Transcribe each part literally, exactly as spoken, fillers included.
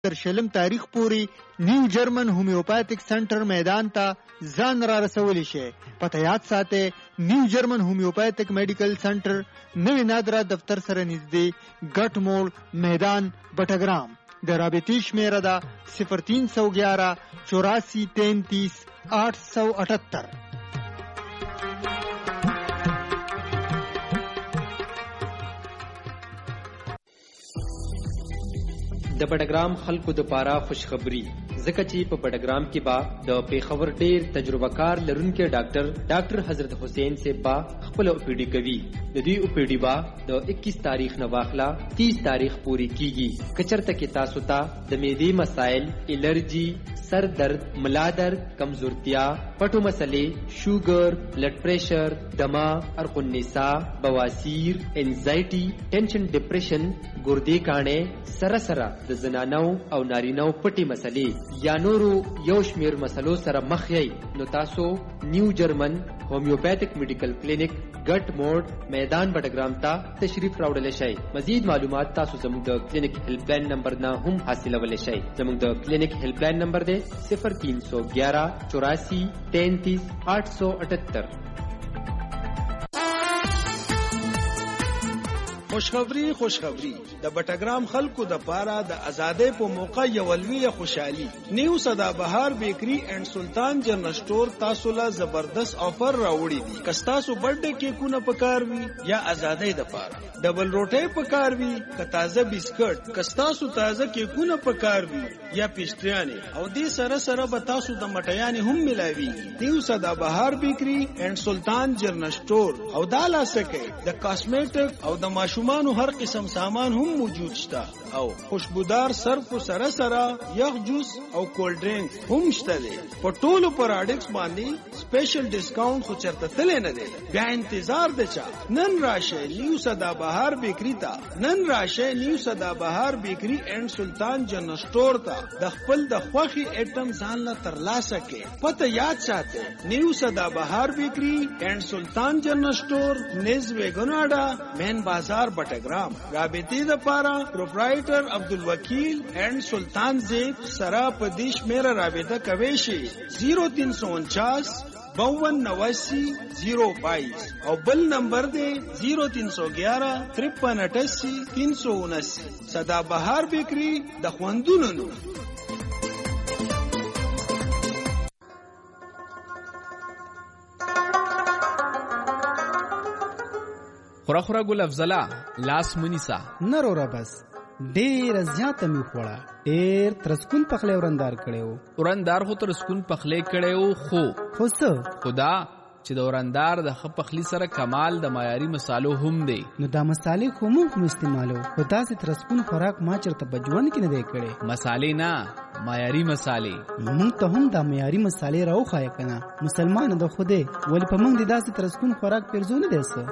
تر شلم تاریخ پورې نیو جرمن هومیوپاتیک سنټر میدان ته ځان را رسولی شي. پته یاد ساته نیو جرمن هومیوپاتیک میډیکل سنټر نوی نادرا دفتر سره نږدې ګټ موړ میدان بټګرام. د رابطې شمیره ده صفر تین سو گیارہ چوراسی تینتیس آٹھ سو اٹھتر. د بټګرام خلکو د پاره خوشخبری ځکه چې په بټګرام کې با د پیښور ډیر تجربه کار لرونکي ډاکټر ډاکټر حضرت حسین سے با خپل او پی ډی کوي. د دې او پی ډی با د اکیس تاریخ نه واخلا تیس تاریخ پوری کیږي. کچرته کې تاسو ته د معدې مسائل، الرجی، سر درد، ملا درد، کمزورتیا، پټو مسلې، شوګر، بلډ پریشر، دما، ارق النساء، بواسیر، انزایټي، ټینشن، ډیپریشن، ګردې کانه، سره سره د زنانو او نارینو پټي مسلې یا نورو یو شمیر مسلو سره مخ یې، نو تاسو نیو جرمن هومیوپاتیک میډیکل کلینیک ګټ موډ میدان بټګرام ته تشریف راوړل شئ. مزید معلومات تاسو زموږ د کلینیک هیلپ لاین نمبر نه هم حاصلولی شئ. زموږ د کلینیک هیلپ لاین نمبر دی صفر تین سو گیارہ چوراسی تینتیس آٹھ سو اٹھتر. خوشخبری خوشخبری د بټګرام خلکو د پاره د ازادۍ په موقع یو لوی خوشحالي. نیو سدا بهار بیکری اینڈ سلطان جنرل سٹور تاسو له زبردست آفر راوړي دي. کستاسو برډے کیکونه پکار وي یا ازادۍ د پاره ډبل روټي پکار وي، ک تازه بسکټ، کستاسو تازه کیکونه پکار وي یا پیسټریانه او دې سره سره به تاسو د مټیانې هم ملاوي. نیو سدا بهار بیکری اینڈ سلطان جنرل سٹور او دالا سکه د کاسمیټک او د ماشومانو هر قسم سامان هم موجود شته او خوشبودار صرف سره سره یخ جوس او کولډ ډرینک هم شته دي. په ټولو پروډکټس باندې سپیشل ډیسکاونټ خو چرته تل نه دي. بیا انتظار د چا؟ نن راشه نیو سدا بهار بیکری ته، نن راشه نیو سدا بهار بیکری اینڈ سلطان جنرل سٹور ته د خپل د خوخي ایټم ځان له ترلاسه کې. پته یاد ساته نیو سدا بهار بیکری اینڈ سلطان جنرل سٹور نز ویګوناډا مین بازار بټګرام. رابطې د پاره پروپرایټر عبدالوکیل اینڈ سلطان زیب سرا پدیش میرا رابطه کوي شي زیرو تین سو انچاس باون نواسی زیرو بائیس او بل نمبر دے زیرو تین سو گیارہ ترپن اٹھاسی تین سو اناسی. سدا بہار بیکری د خوندونو. خورا خورا ګل افضلا لاس منیسا نرو را بس ډیر زیاته می خوړه، ډیر ترسکون پخله ورندار کړو. ورندار خو ترسکون پخله کړو خو خو څه خدا چې د ورندار د خ پخلی سره کمال د معیاري مصالو هم دی. نو دا مصالې خو مو هم استعمالو، خدا سي ترسکون خوراک ما چرته بجوان کې نه دی کړي. مصالې نه معیاري مصالې. مونږ ته هم دا معیاري مصالې راوخای کنه. مسلمان د خوده ول په مونږ د داسې ترسکون خوراک پرځونه دی څه.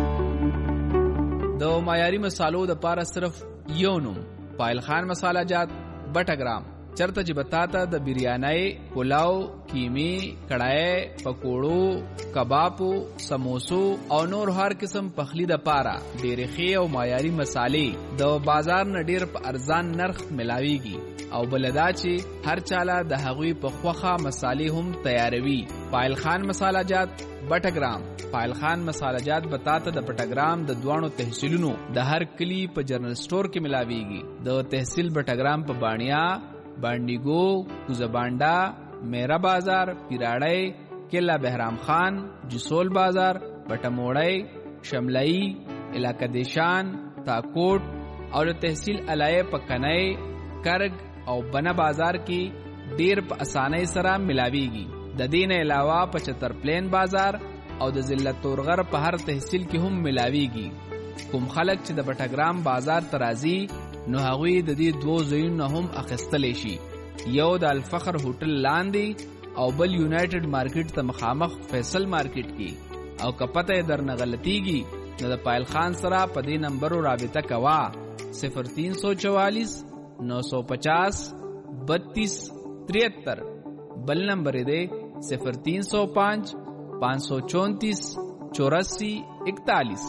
د معیاري مصالو د پاره صرف یو نوم پایل خان مساله جات بټګرام. چرته چې بتاته د بریانای، پلاو، کیمی، کڑای، پکوړو، کبابو، سموسو او نور هر قسم پخلی د پاره ډېرې ښې او معیاري مصالې د بازار نه ډېر په ارزان نرخ ملاويږي او بلدا چې هر چاله د هغوی په خوخه مصالې هم تیاروي. پایل خان مساله جات بټګرام. پایل خان مساله جات بتاته د بټګرام د دوانو تحصیلونو د هر کلی په جنرل سٹور کې ملاويږي. د تحصیل بټګرام په بانیا، بانډیګو، کوزبانډا، میرا بازار، پیراړی، کلا بهرام خان، جسول بازار، بټموړی، شملئی، علاقه دیشان، تاکوټ او د تحصیل علای په کنای، کرګ او بنا بازار کې ډیر په اسانۍ سره ملاويږي. د دین علاوه په چتر پلین بازار او د ضلع تورغر په هر تحصیل کې هم ملاويږي. کوم خلک چې د بټګرام بازار ترازی نو هغوی د دې دوه ځایونو هم اخیستلی شي. یو د الفخر هوټل لاندې او بل یونایټډ مارکیټ ته مخامخ فیصل مارکیټ کې. او که پته در نه غلطیږي نو د پایل خان سره په دې نمبرو رابطه کوا صفر تین سو چوالیس نو سو پچاس بتیس تریہتر. بل نمبر دے صفر تین سو پانچ پانچ سو چونتیس چوراسی اکتالیس.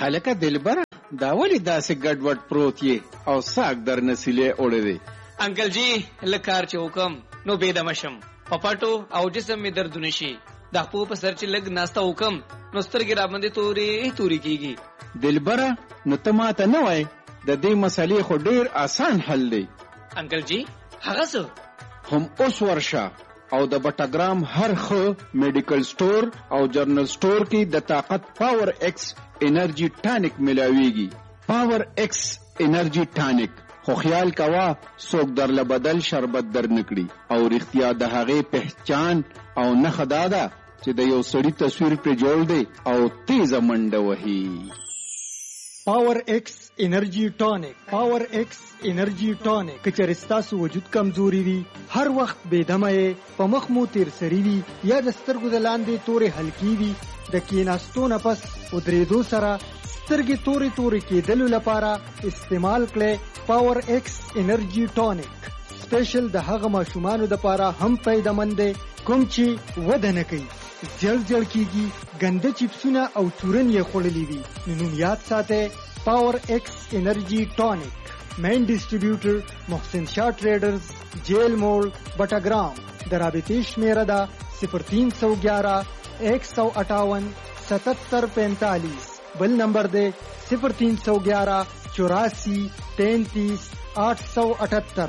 هلکه دلبره دا ولې داسې ګډوډ پروت یې او ساک در نسیلې اوړی دی؟ انکل جی لکار چې حکم نو بېدمه شم په پټو او جسم مې دردونه شي د خپو په سر چې لږ ناسته وکم نو سترګې راباندې تورې تورې کېږي. دلبره نو ته ماته نه وایې د دې مسلې خو ډېر آسان حل دی. انکل جی هغه څه؟ هم اوس ورشه او د بټګرام هر ښه میډیکل سٹور او جرنل سٹور کې د طاقت پاور ایکس انرژي ټانک ملاویږي. پاور ایکس انرژي ټانک خو خیال کوا څوک درله بدل شربت در نکړي او رښتیا د هغې پہچان او نښه دا ده چې د یو سړي تصویر پرې جوړ دی او تیزه منډه وهي. پاور ایکس انرژي ټانک. پاور ایکس انرژي ټانک که چېرې ستاسو وجود کمزوري وي، هر وخت بېدمه یې، په مخ مو تیر سري وي یا د سترګو د لاندې تورې حلقې وي، د کېناستو نه پس ودرېدو سره سترګې تورې تورې کېدلو لپاره استعمال کړئ پاور ایکس انرژي ټانک. سپیشل د هغه ماشومانو دپاره هم فایدهمند دی کوم چې وده نه کوي، زیړ زیړ کېږي، ګنده چپسونه او چورن یې خوړلي وي. نو نوم یاد ساتئ پاور ایکس انرژي ټانک. مین ډسټریبیوټر محسن شاه ټریډرز، جیل موړ، بټګرام. د رابطې شمیره ده صفر تین سو گیارہ ایک سو اٹھاون ستتر پینتالیس. بل نمبر دے صفر تین سو گیارہ چوراسی تینتیس آٹھ سو اٹھتر.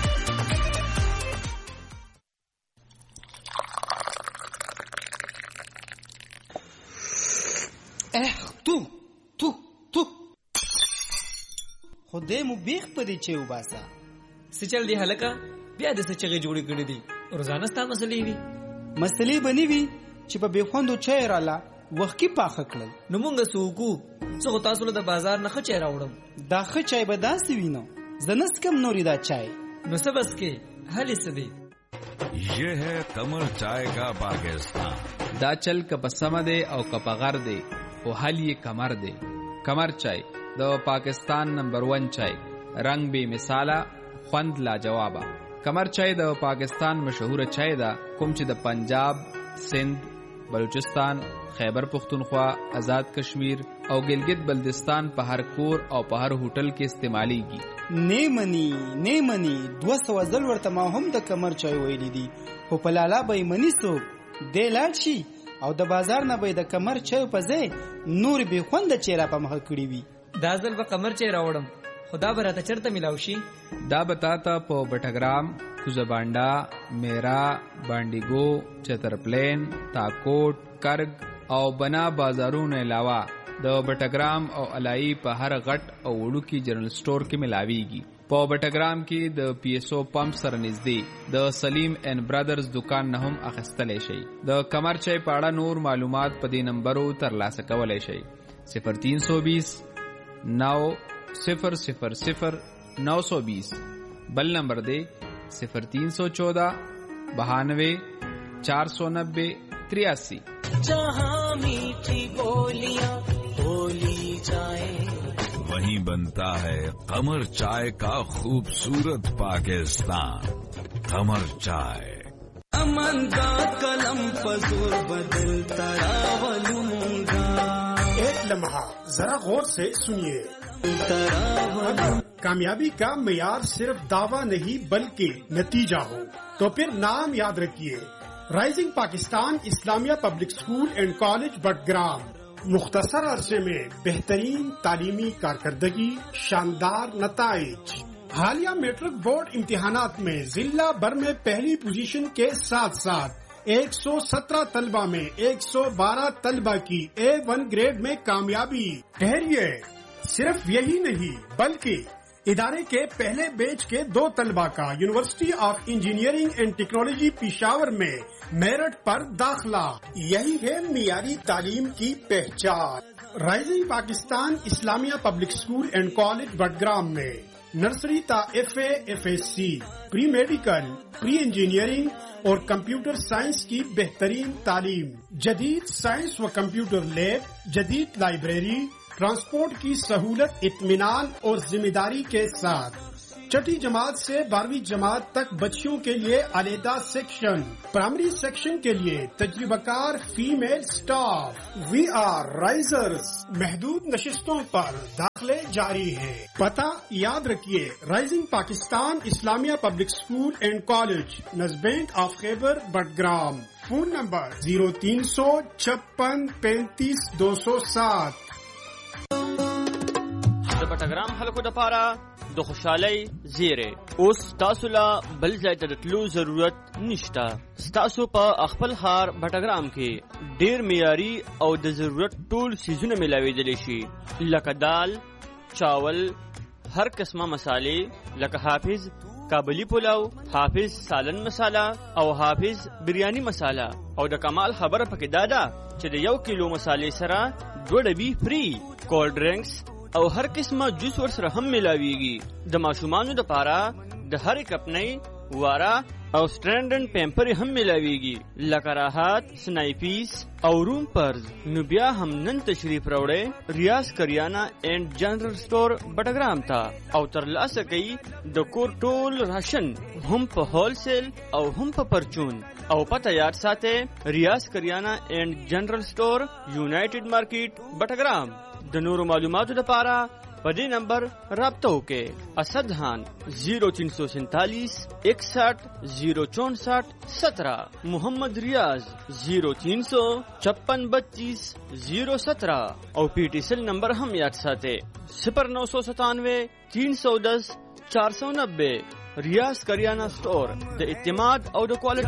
تو تو تو خدای مو بیخ پدې چې وباسا څه چل دی هلکه بیا د څه چغې جوړې کړې دي؟ روزانه ستا مسلې وي؟ مسلې بنی وي چې په بېخوندو چای راله وخت کې پاخه کړل. نو مونږ څه وکړو؟ څه خو تاسو له د بازار نه ښه چای راوړم. دا ښه چای به داسې وي نو زه نه څکم نورې دا چای. نو څه بس کې حل یې څه دی؟ یہ ہے قمر چائے کا پاکستان. دا چل که په سمه دی او که په غر دی خو حل یې کمر دی. کمر چای د پاکستان نمبر ون چای، رنگ بے مثاله، خوند لاجوابه. کمر چای د پاکستان مشهوره چای ده کوم چې د پنجاب، سندھ، بلوچستان، خیبر پختونخوا، آزاد کشمیر او ګلګت بلتستان په هر کور او په هر هوټل کې استعمالیږي. نیمنی نیمنی دوه سوه ځل ورته ما هم د کمر چای ویلی دي، خو په لالا به یې مني څوک دی لاړ شي او د بازار نه به یې د کمر چای په ځای نور بې خونده چای را په مخه کړي وي. دا ځل به قمر چای راوړم، خو دا به راته چېرته میلاو شي؟ دا به تا ته په بټګرام، کوزبانډا، میرا، بانډیګو، چترپلین، تاکوټ، کرګ او بنا بازارونو علاوه د بټګرام او علایي په هر غټ او وړوکي جنرل سٹور کې ملاویږي. په بټګرام کې د پی ایس او پمپ سره نږدې د سلیم اینڈ برادرز دکان نه هم اخیستلی شئ. د کمر چای په اړه نور معلومات په دې نمبرو ترلاسه کولی شئ: صفر تین سو بیس نو صفر صفر صفر نو سو بیس. بل نمبر دے صفر تین سو چودہ بہانوے چار سو نبے تریاسی. جہاں میٹھی بولیاں بولی جائے وہیں بنتا ہے قمر چائے کا خوبصورت پاکستان. قمر چائے. امن کا قلم پزور بدلتا راولوں گا. ایک لمحہ ذرا غور سے سنیے. کامیابی کا معیار صرف دعویٰ نہیں بلکہ نتیجہ ہو تو پھر نام یاد رکھیے رائزنگ پاکستان اسلامیہ پبلک اسکول اینڈ کالج بٹگرام. مختصر عرصے میں بہترین تعلیمی کارکردگی، شاندار نتائج. حالیہ میٹرک بورڈ امتحانات میں ضلع بھر میں پہلی پوزیشن کے ساتھ ساتھ ایک سو سترہ طلبہ میں ایک سو بارہ طلبہ کی اے ون گریڈ میں کامیابی. ٹھہریے، صرف یہی نہیں بلکہ ادارے کے پہلے بیچ کے دو طلبہ کا یونیورسٹی آف انجینئرنگ اینڈ ٹیکنالوجی پشاور میں میرٹ پر داخلہ. یہی ہے معیاری تعلیم کی پہچان. رائزنگ پاکستان اسلامیہ پبلک اسکول اینڈ کالج بٹگرام میں نرسری تا ایف اے ایف ایس سی، پری میڈیکل، پری انجینئرنگ اور کمپیوٹر سائنس کی بہترین تعلیم. جدید سائنس و کمپیوٹر لیب، جدید لائبریری، ٹرانسپورٹ کی سہولت، اطمینان اور ذمہ داری کے ساتھ. छठी जमात से बारहवीं जमात तक बच्चियों के लिए अलहदा सेक्शन, प्राइमरी सेक्शन के लिए तजुर्बाकार female staff. We are risers, महदूद नशिस्तों पर दाखिले जारी है। पता याद रखिए, राइजिंग Pakistan Islamia public school and college, नजबेंट ऑफ Khyber Battagram. Phone number zero तीन सौ छप्पन पैंतीस दो सौ सात। बटग्राम हल्को दपारा د خوشحالي زیره اوس تاسو لا بل ځای ته تلو ضرورت نشته. تاسو په خپل ښار بټګرام کې ډیر معیاري او د ضرورت ټول سيزونه ملاويدلی شي، لکه دال، چاول، هر قسمه مصالې لکه حافظ کابلی پلاو، حافظ سالن مساله او حافظ بریانی مساله. او د کمال خبره پکې دا ده چې د یو کیلو مصالې سره دوه ډبي فری کولډ ډرینکس او هر قسمه جوس ور سره هم ملاويږي. د ماشومانو د پاره د هر کپنۍ واره او سټرینډن پیمپر هم ملاويږي، لکه راحت، سنایپیس او روم پرز. نو بیا هم نن تشریف راوړئ ریاض کریانا اینڈ جنرل سٹور بټګرام ته او ترلاسه کوي د کور ټول راشن هم په هول سیل او هم په پرچون. او پته یاد ساته، ریاض کریانا اینڈ جنرل سٹور، یونائټډ مارکیټ بټګرام. د نورو معلوماتو لپاره په دې نمبر رابطه وکړئ. اسد خان زیرو تین سو سینتالیس اکسٹھ زیرو چونسٹھ سترہ، محمد ریاض زیرو تین سو چھپن بتیس زیرو سترہ. او پی ٹی سیل نمبر هم یاد ساته صفر نو سو ستانوے تین سو دس چار سو نبے. ریاض کریانہ سٹور د اعتماد او د کوالټي